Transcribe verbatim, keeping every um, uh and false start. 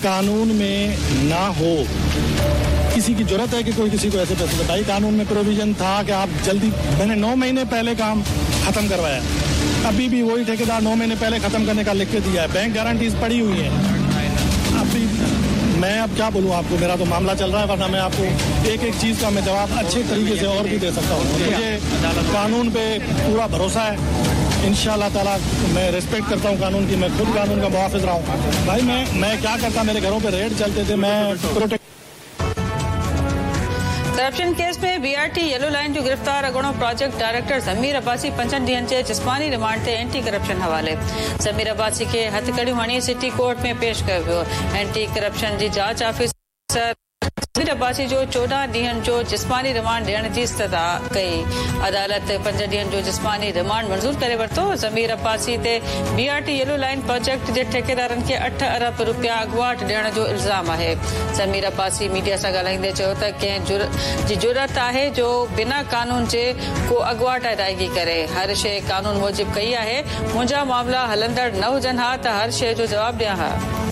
कानून में ना हो, किसी की जरूरत है कि कोई किसी को ऐसे पैसे दे? भाई कानून में प्रोविजन था कि आप जल्दी, मैंने नौ महीने पहले काम खत्म करवाया, अभी भी वही ठेकेदार नौ महीने पहले खत्म करने का लिख के दिया है, बैंक गारंटीज पड़ी हुई है। अभी मैं अब क्या बोलूँ आपको, मेरा तो मामला चल रहा है, वरना मैं आपको एक एक चीज़ का मैं जवाब अच्छे तरीके से और भी दे सकता हूँ। मुझे कानून पे पूरा भरोसा है, इंशाल्लाह ताला मैं रिस्पेक्ट करता हूँ कानून की, मैं खुद कानून का मुहाफिज रहा हूँ। भाई मैं मैं क्या करता, मेरे घरों पे रेड चलते थे, मैं प्रोटेक्ट। करप्शन केस में बीआरटी येलो लाइन जो गिरफ़्तार अॻूणो प्रोजेक्ट डायरेक्टर ज़मीर अब्बासी पंजनि ॾींहनि जे जिस्मानी रिमांड ते एंटी करप्शन हवाले। ज़मीर अब्बासी खे हथकड़ियूं हणी सिटी कोर्ट में पेश कयो वियो। एंटी करप्शन जी जांच ऑफिसर ज़मीर अब्बासी जो चोॾहं ॾींहनि जो जिस्मानी रिमांड ॾियण जी इस्तदा कई। अदालत पंज ॾींहनि जो जिस्मानी रिमांड मंज़ूर करे वरितो। ज़मीर अब्बासी ते बीआरटी येलो लाइन प्रोजेक्ट जे ठेकेदारनि खे अठ अरब रुपया अॻुवाट ॾियण जो इल्ज़ाम आहे। ज़मीर अब्बासी मीडिया सां ॻाल्हाईंदे चयो त कंहिं जी जुरत आहे जो बिना कानून जे को अॻुवाट अदायगी करे। हर शइ कानून मूजिब कई आहे, मुंहिंजा मामला हलंदड़ न हुजनि हा त हर शइ जो जवाब ॾियां हा।